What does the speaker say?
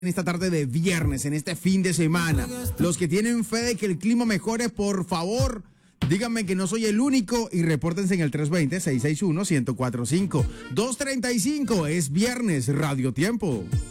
en esta tarde de viernes, en este fin de semana. Los que tienen fe de que el clima mejore, por favor, díganme que no soy el único y repórtense en el 320-661-1045. 2:35, es viernes, Radio Tiempo.